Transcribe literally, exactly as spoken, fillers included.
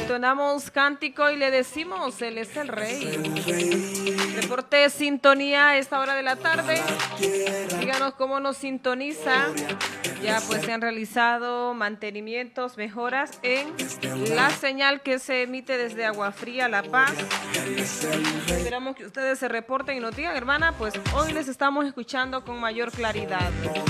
Entonamos cántico y le decimos, Él es el Rey. Reporte de sintonía a esta hora de la tarde. Díganos cómo nos sintoniza. Ya pues se han realizado mantenimientos, mejoras en la señal que se emite desde Agua Fría, La Paz. Esperamos que ustedes se reporten y nos digan, hermana, pues hoy les estamos escuchando con mayor claridad.